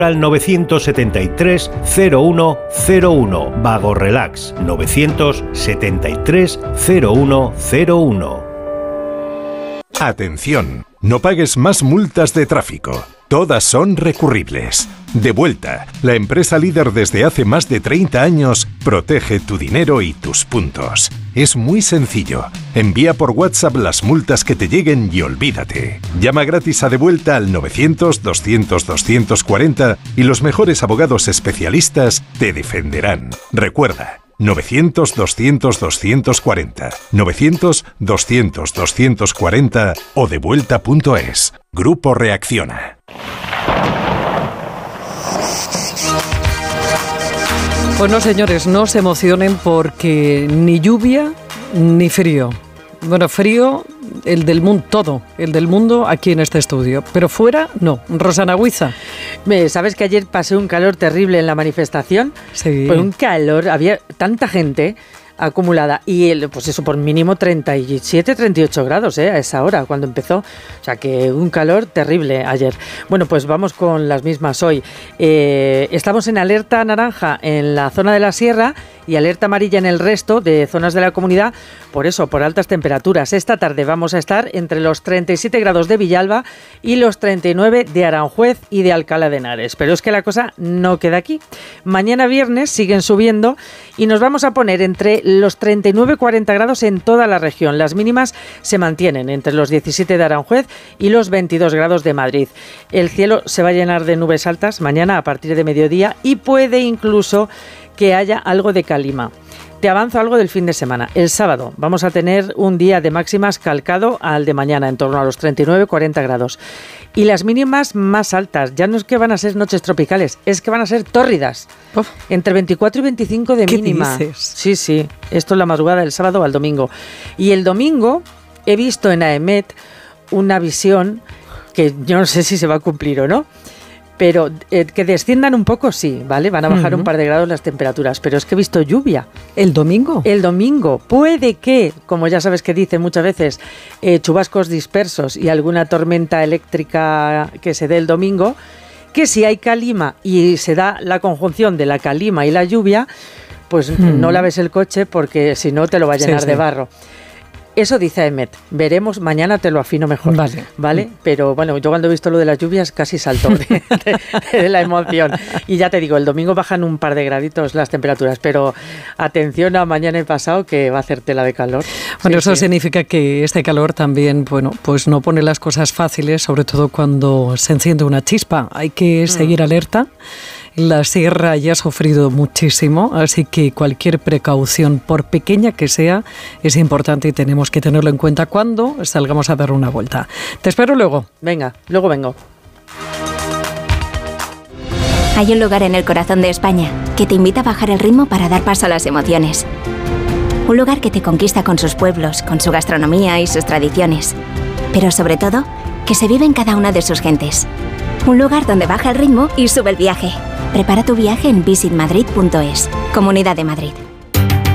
al 973 0101. Vago Relax 973 0101. Atención, no pagues más multas de tráfico. Todas son recurribles. Devuelta, la empresa líder desde hace más de 30 años, protege tu dinero y tus puntos. Es muy sencillo. Envía por WhatsApp las multas que te lleguen y olvídate. Llama gratis a Devuelta al 900-200-240 y los mejores abogados especialistas te defenderán. Recuerda, 900-200-240, 900-200-240 o devuelta.es. Grupo Reacciona. Bueno, señores, no se emocionen porque ni lluvia ni frío. Bueno, frío, el del mundo, todo, el del mundo aquí en este estudio. Pero fuera, no. Rosana Huiza. ¿Sabes que ayer pasé un calor terrible en la manifestación? Sí. Pues un calor, había tanta gente acumulada y pues eso por mínimo 37, 38 grados a esa hora cuando empezó, o sea que un calor terrible ayer. Bueno, pues vamos con las mismas hoy. Estamos en alerta naranja en la zona de la sierra y alerta amarilla en el resto de zonas de la comunidad, por eso, por altas temperaturas. Esta tarde vamos a estar entre los 37 grados de Villalba y los 39 de Aranjuez y de Alcalá de Henares, pero es que la cosa no queda aquí. Mañana viernes siguen subiendo y nos vamos a poner entre los 39 y 40 grados en toda la región. Las mínimas se mantienen entre los 17 de Aranjuez y los 22 grados de Madrid. El cielo se va a llenar de nubes altas mañana a partir de mediodía y puede incluso que haya algo de calima. Te avanzo algo del fin de semana. El sábado vamos a tener un día de máximas calcado al de mañana, en torno a los 39-40 grados. Y las mínimas más altas, ya no es que van a ser noches tropicales, es que van a ser tórridas. Entre 24 y 25 de mínima. ¿Qué dices? Sí, sí. Esto es la madrugada del sábado al domingo. Y el domingo he visto en AEMET una visión que yo no sé si se va a cumplir o no. Pero que desciendan un poco, sí, ¿vale? Van a bajar un par de grados las temperaturas, pero es que he visto lluvia. ¿El domingo? El domingo. Puede que, como ya sabes que dicen muchas veces, chubascos dispersos y alguna tormenta eléctrica que se dé el domingo, que si hay calima y se da la conjunción de la calima y la lluvia, pues no laves el coche porque si no te lo va a llenar de barro. Eso dice AEMET. Veremos, mañana te lo afino mejor. ¿Vale? Pero bueno, yo cuando he visto lo de las lluvias casi salto de la emoción. Y ya te digo, el domingo bajan un par de graditos las temperaturas, pero atención a mañana y pasado que va a hacer tela de calor. Bueno, eso significa que este calor también, bueno, pues no pone las cosas fáciles, sobre todo cuando se enciende una chispa. Hay que seguir alerta. La sierra ya ha sufrido muchísimo, así que cualquier precaución, por pequeña que sea, es importante y tenemos que tenerlo en cuenta cuando salgamos a dar una vuelta. Te espero luego. Venga, luego vengo. Hay un lugar en el corazón de España que te invita a bajar el ritmo para dar paso a las emociones. Un lugar que te conquista con sus pueblos, con su gastronomía y sus tradiciones. Pero sobre todo, que se vive en cada una de sus gentes. Un lugar donde baja el ritmo y sube el viaje. Prepara tu viaje en visitmadrid.es. Comunidad de Madrid.